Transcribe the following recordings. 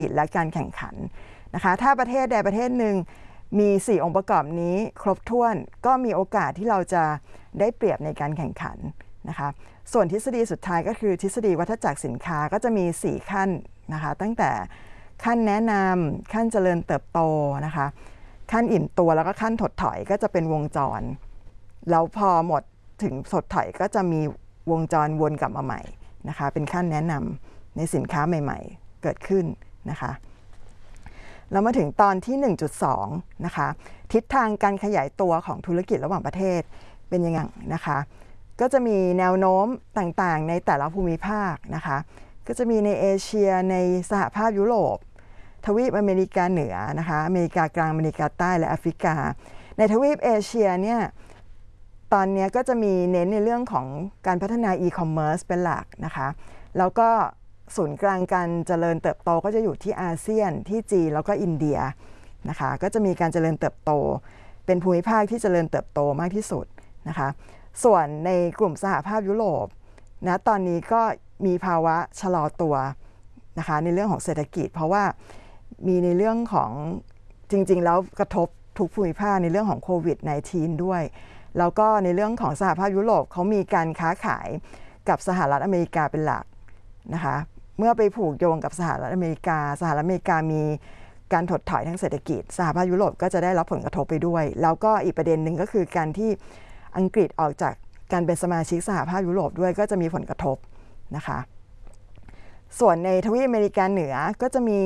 และการแข่งขันนะคะถ้าประเทศใดประเทศหนึ่งมี4องค์ประกอบนี้ครบถ้วนก็มีโอกาสที่เราจะได้เปรียบในการแข่งขันนะคะส่วนทฤษฎีสุดท้ายก็คือทฤษฎีวัฏจักรสินค้าก็จะมี4ขั้นนะคะตั้งแต่ขั้นแนะนำขั้นเจริญเติบโตนะคะขั้นอิ่มตัวแล้วก็ขั้นถดถอยก็จะเป็นวงจรแล้วพอหมดถึงถดถอยก็จะมีวงจรวนกลับมาใหม่นะคะเป็นขั้นแนะนำในสินค้าใหม่ๆเกิดขึ้นนะคะแล้วมาถึงตอนที่ 1.2 นะคะทิศทางการขยายตัวของธุรกิจระหว่างประเทศเป็นยังไงนะคะก็จะมีแนวโน้มต่างๆในแต่ละภูมิภาคนะคะก็จะมีในเอเชียในสหภาพยุโรปทวีปอเมริกาเหนือนะคะอเมริกากลางอเมริกาใต้และแอฟริกาในทวีปเอเชียเนี่ยตอนนี้ก็จะมีเน้นในเรื่องของการพัฒนาอีคอมเมิร์ซเป็นหลักนะคะแล้วก็ศูนย์กลางการเจริญเติบโตก็จะอยู่ที่อาเซียนที่จีนแล้วก็อินเดียนะคะก็จะมีการเจริญเติบโตเป็นภูมิภาคที่เจริญเติบโตมากที่สุดนะคะส่วนในกลุ่มสหภาพยุโรปนะตอนนี้ก็มีภาวะชะลอตัวนะคะในเรื่องของเศรษฐกิจเพราะว่ามีในเรื่องของจริงๆแล้วกระทบทุกภูมิภาคในเรื่องของโควิด -19 ด้วยแล้วก็ในเรื่องของสหภาพยุโรปเขามีการค้าขายกับสหรัฐอเมริกาเป็นหลักนะคะเมื่อไปผูกโยงกับสหรัฐอเมริกามีการถดถอยทางเศรษฐกิจสหภาพยุโรปก็จะได้รับผลกระทบไปด้วยแล้วก็อีกประเด็นหนึ่งก็คือการที่อังกฤษออกจากการเป็นสมาชิกสหภาพยุโรปด้วยก็จะมีผลกระทบนะคะส่วนในทวีปอเมริกาเหนือก็จะมี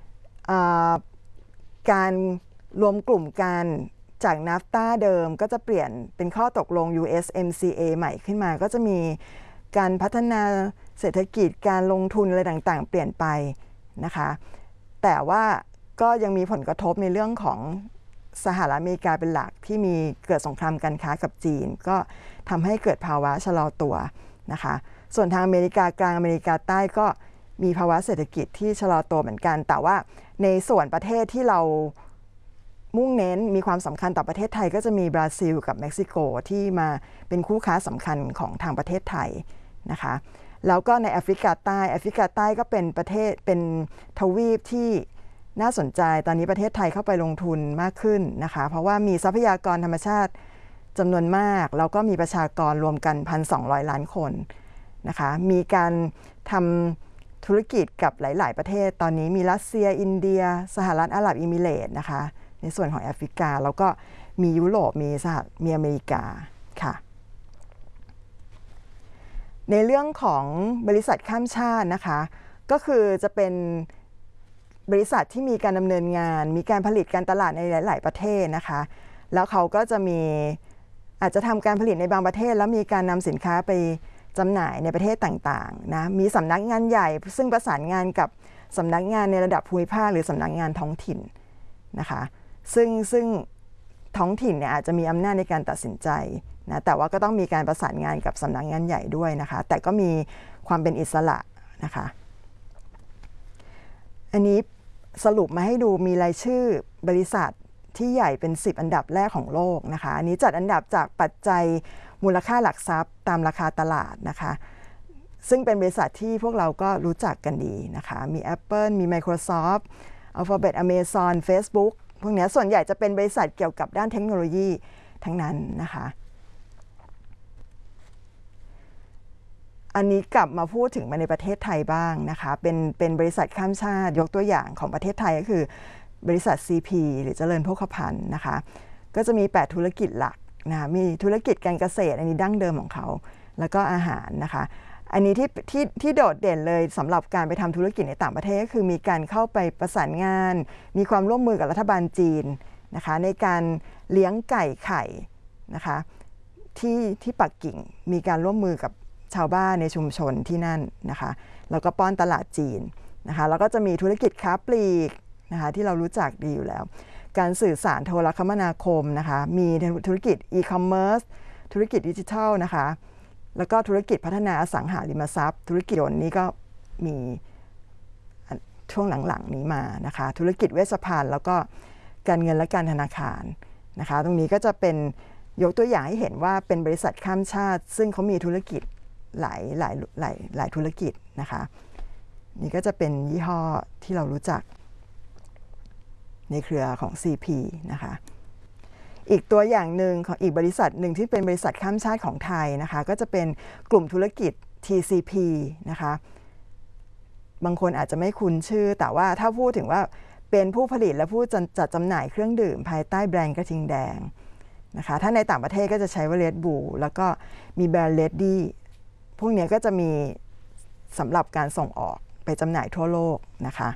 การรวมกลุ่มกันจากนาฟตาเดิมก็จะเปลี่ยนเป็นข้อตกลง USMCA ใหม่ขึ้นมาก็จะมีการพัฒนาเศรษฐกิจการลงทุนอะไรต่างๆเปลี่ยนไปนะคะแต่ว่าก็ยังมีผลกระทบในเรื่องของสหรัฐอเมริกาเป็นหลักที่มีเกิดสงครามการค้ากับจีนก็ทำให้เกิดภาวะชะลอตัวนะคะส่วนทางอเมริกากลางอเมริกาใต้ก็มีภาวะเศรษฐกิจที่ชะลอตัวเหมือนกันแต่ว่าในส่วนประเทศที่เรามุ่งเน้นมีความสำคัญต่อประเทศไทยก็จะมีบราซิลกับเม็กซิโกที่มาเป็นคู่ค้าสำคัญของทางประเทศไทยนะคะแล้วก็ในแอฟริกาใต้ก็เป็นประเทศเป็นทวีปที่น่าสนใจตอนนี้ประเทศไทยเข้าไปลงทุนมากขึ้นนะคะเพราะว่ามีทรัพยากรธรรมชาติจำนวนมากแล้วก็มีประชากรรวมกัน 1,200 ล้านคนนะคะมีการทำธุรกิจกับหลายๆประเทศตอนนี้มีรัสเซียอินเดียสหรัฐอาหรับเอมิเรตส์นะคะในส่วนของแอฟริกาแล้วก็มียุโรปมีอเมริกาค่ะในเรื่องของบริษัทข้ามชาตินะคะก็คือจะเป็นบริษัทที่มีการดำเนินงานมีการผลิตการตลาดในหลายๆประเทศนะคะแล้วเขาก็จะมีอาจจะทำการผลิตในบางประเทศแล้วมีการนำสินค้าไปจำหน่ายในประเทศต่างๆนะมีสำนักงานใหญ่ซึ่งประสานงานกับสำนักงานในระดับภูมิภาคหรือสำนักงานท้องถิ่นนะคะซึ่งท้องถิ่นเนี่ยอาจจะมีอำนาจในการตัดสินใจนะแต่ว่าก็ต้องมีการประสานงานกับสำนักงานใหญ่ด้วยนะคะแต่ก็มีความเป็นอิสระนะคะอันนี้สรุปมาให้ดูมีรายชื่อบริษัทที่ใหญ่เป็น10อันดับแรกของโลกนะคะอันนี้จัดอันดับจากปัจจัยมูลค่าหลักทรัพย์ตามราคาตลาดนะคะซึ่งเป็นบริษัทที่พวกเราก็รู้จักกันดีนะคะมี Apple มี Microsoft Alphabet Amazon Facebook พวกนี้ส่วนใหญ่จะเป็นบริษัทเกี่ยวกับด้านเทคโนโลยีทั้งนั้นนะคะอันนี้กลับมาพูดถึงมาในประเทศไทยบ้างนะคะเป็นบริษัทข้ามชาติยกตัวอย่างของประเทศไทยก็คือบริษัท CP หรือเจริญโภคภัณฑ์นะคะก็จะมี8ธุรกิจหลักนะมีธุรกิจการเกษตรอันนี้ดั้งเดิมของเขาแล้วก็อาหารนะคะอันนี้ที่โดดเด่นเลยสำหรับการไปทำธุรกิจในต่างประเทศก็คือมีการเข้าไปประสานงานมีความร่วมมือกับรัฐบาลจีนนะคะในการเลี้ยงไก่ไข่นะคะที่ปักกิ่งมีการร่วมมือกับชาวบ้านในชุมชนที่นั่นนะคะแล้วก็ป้อนตลาดจีนนะคะแล้วก็จะมีธุรกิจค้าปลีกนะคะที่เรารู้จักดีอยู่แล้วการสื่อสารโทรคมนาคมนะคะมีธุรกิจอีคอมเมิร์ซธุรกิจดิจิทัลนะคะแล้วก็ธุรกิจพัฒนาอสังหาริมทรัพย์ธุรกิจยนต์นี้ก็มีช่วงหลังๆนี้มานะคะธุรกิจเวชภัณฑ์แล้วก็การเงินและการธนาคารนะคะตรงนี้ก็จะเป็นยกตัวอย่างให้เห็นว่าเป็นบริษัทข้ามชาติซึ่งเขามีธุรกิจหลายธุรกิจนะคะนี่ก็จะเป็นยี่ห้อที่เรารู้จักในเครือของ CP นะคะอีกตัวอย่างหนึ่งของอีกบริษัทหนึ่งที่เป็นบริษัทข้ามชาติของไทยนะคะก็จะเป็นกลุ่มธุรกิจ TCP นะคะบางคนอาจจะไม่คุ้นชื่อแต่ว่าถ้าพูดถึงว่าเป็นผู้ผลิตและผู้จัดจำหน่ายเครื่องดื่มภายใต้แบรนด์กระทิงแดงนะคะถ้าในต่างประเทศก็จะใช้ว่า Red Bull แล้วก็มีแบรนด์ Lady พวกนี้ก็จะมีสำหรับการส่งออกไปจำหน่ายทั่วโลกนะคะ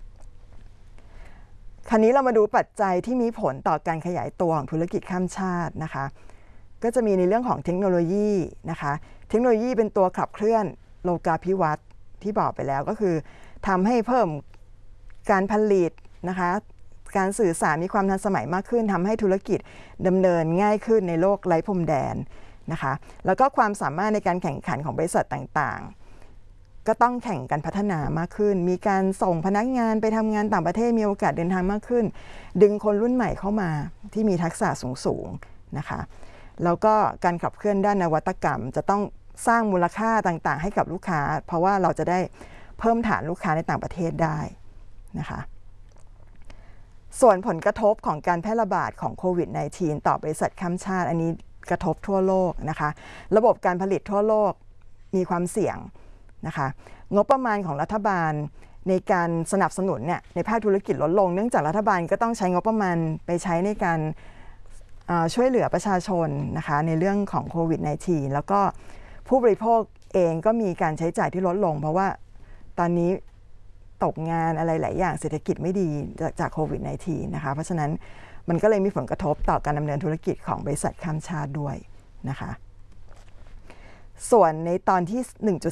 คราวนี้เรามาดูปัจจัยที่มีผลต่อการขยายตัวของธุรกิจข้ามชาตินะคะก็จะมีในเรื่องของเทคโนโลยีนะคะเทคโนโลยีเป็นตัวขับเคลื่อนโลกาภิวัตน์ที่บอกไปแล้วก็คือทำให้เพิ่มการผลิตนะคะการสื่อสารมีความทันสมัยมากขึ้นทำให้ธุรกิจดำเนินง่ายขึ้นในโลกไร้พรมแดนนะคะแล้วก็ความสามารถในการแข่งขันของบริษัทต่างๆก็ต้องแข่งกันพัฒนามากขึ้นมีการส่งพนักงานไปทำงานต่างประเทศมีโอกาสเดินทางมากขึ้นดึงคนรุ่นใหม่เข้ามาที่มีทักษะสูงๆนะคะแล้วก็การขับเคลื่อนด้านนวัตกรรมจะต้องสร้างมูลค่าต่างๆให้กับลูกค้าเพราะว่าเราจะได้เพิ่มฐานลูกค้าในต่างประเทศได้นะคะส่วนผลกระทบของการแพร่ระบาดของโควิด -19 ต่อบริษัทข้ามชาติอันนี้กระทบทั่วโลกนะคะระบบการผลิตทั่วโลกมีความเสี่ยงนะคะงบประมาณของรัฐบาลในการสนับสนุนเนี่ยในภาคธุรกิจลดลงเนื่องจากรัฐบาลก็ต้องใช้งบประมาณไปใช้ในการช่วยเหลือประชาชนนะคะในเรื่องของโควิด -19 แล้วก็ผู้บริโภคเองก็มีการใช้จ่ายที่ลดลงเพราะว่าตอนนี้ตกงานอะไรหลายอย่างเศรษฐกิจไม่ดีจากโควิด -19 นะคะเพราะฉะนั้นมันก็เลยมีผลกระทบต่อการดำเนินธุรกิจของบริษัทข้ามชาติด้วยนะคะส่วนในตอนที่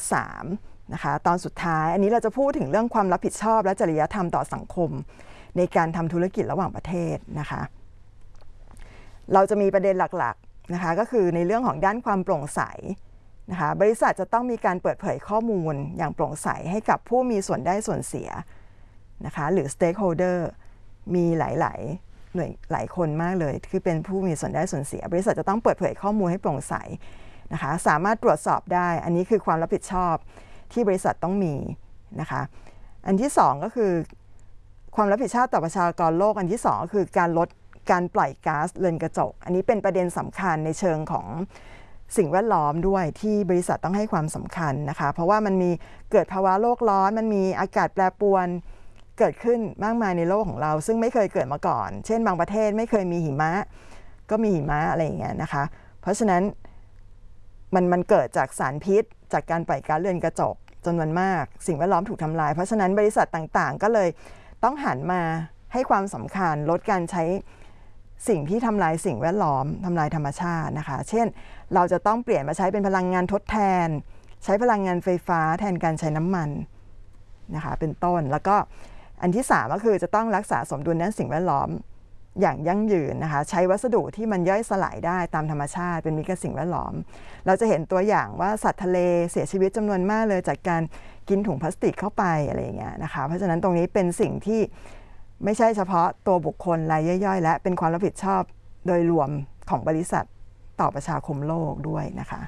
1.3 นะคะตอนสุดท้ายอันนี้เราจะพูดถึงเรื่องความรับผิดชอบและจริยธรรมต่อสังคมในการทำธุรกิจระหว่างประเทศนะคะเราจะมีประเด็นหลักๆนะคะก็คือในเรื่องของด้านความโปร่งใสนะคะบริษัทจะต้องมีการเปิดเผยข้อมูลอย่างโปร่งใสให้กับผู้มีส่วนได้ส่วนเสียนะคะหรือ stakeholder มีหลายหน่วยหลายคนมากเลยคือเป็นผู้มีส่วนได้ส่วนเสียบริษัทจะต้องเปิดเผยข้อมูลให้โปร่งใสนะคะสามารถตรวจสอบได้อันนี้คือความรับผิดชอบที่บริษัทต้องมีนะคะอันที่2ก็คือความรับผิดชอบต่อประชากรโลกอันที่2ก็คือการลดการปล่อยก๊าซเรือนกระจกอันนี้เป็นประเด็นสำคัญในเชิงของสิ่งแวดล้อมด้วยที่บริษัทต้องให้ความสำคัญนะคะเพราะว่ามันมีเกิดภาวะโลกร้อนมันมีอากาศแปรปรวนเกิดขึ้นมากมายในโลกของเราซึ่งไม่เคยเกิดมาก่อนเช่นบางประเทศไม่เคยมีหิมะก็มีหิมะอะไรอย่างเงี้ยนะคะเพราะฉะนั้นมันเกิดจากสารพิษจากการปล่อยก๊าซเรือนกระจกจำนวนมากสิ่งแวดล้อมถูกทำลายเพราะฉะนั้นบริษัทต่างๆก็เลยต้องหันมาให้ความสำคัญลดการใช้สิ่งที่ทำลายสิ่งแวดล้อมทำลายธรรมชาตินะคะเช่นเราจะต้องเปลี่ยนมาใช้เป็นพลังงานทดแทนใช้พลังงานไฟฟ้าแทนการใช้น้ำมันนะคะเป็นต้นแล้วก็อันที่3ก็คือจะต้องรักษาสมดุลด้านสิ่งแวดล้อมอย่างยั่งยืนนะคะใช้วัสดุที่มันย่อยสลายได้ตามธรรมชาติเป็นมิตรกับสิ่งแวดล้อมเราจะเห็นตัวอย่างว่าสัตว์ทะเลเสียชีวิตจำนวนมากเลยจากการกินถุงพลาสติกเข้าไปอะไรอย่างเงี้ยนะคะเพราะฉะนั้นตรงนี้เป็นสิ่งที่ไม่ใช่เฉพาะตัวบุคคลรายย่อยๆและเป็นความรับผิดชอบโดยรวมของบริษัทต่อประชาคมโลกด้วยนะคะ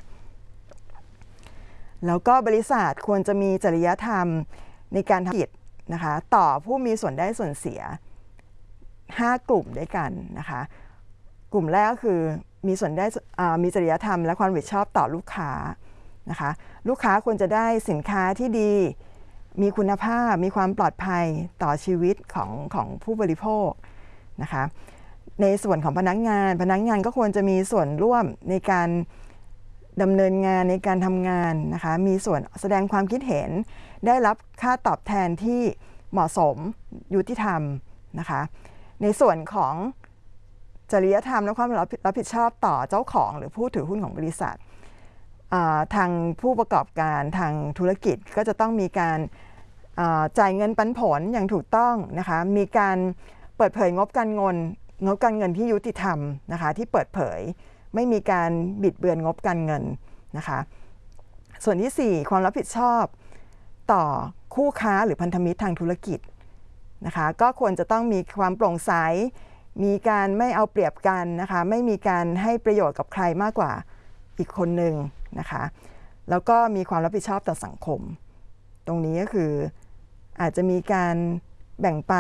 แล้วก็บริษัทควรจะมีจริยธรรมในการทำธุรกิจนะคะต่อผู้มีส่วนได้ส่วนเสีย5 กลุ่มด้วยกันนะคะกลุ่มแรกก็คือมีส่วนได้มีจริยธรรมและความรับผิดชอบต่อลูกค้านะคะลูกค้าควรจะได้สินค้าที่ดีมีคุณภาพมีความปลอดภัยต่อชีวิตของผู้บริโภคนะคะในส่วนของพนักงานก็ควรจะมีส่วนร่วมในการดำเนินงานในการทำงานนะคะมีส่วนแสดงความคิดเห็นได้รับค่าตอบแทนที่เหมาะสมยุติธรรมนะคะในส่วนของจริยธรรมและความรับผิดชอบต่อเจ้าของหรือผู้ถือหุ้นของบริษัททางผู้ประกอบการทางธุรกิจก็จะต้องมีการจ่ายเงินปันผลอย่างถูกต้องนะคะมีการเปิดเผยงบการเงินที่ยุติธรรมนะคะที่เปิดเผยไม่มีการบิดเบือนงบการเงินนะคะส่วนที่4ความรับผิดชอบต่อคู่ค้าหรือพันธมิตรทางธุรกิจนะคะก็ควรจะต้องมีความโปร่งใสมีการไม่เอาเปรียบกันนะคะไม่มีการให้ประโยชน์กับใครมากกว่าอีกคนหนึ่ง นะคะแล้วก็มีความรับผิดชอบต่อสังคมตรงนี้ก็คืออาจจะมีการแบ่งปัน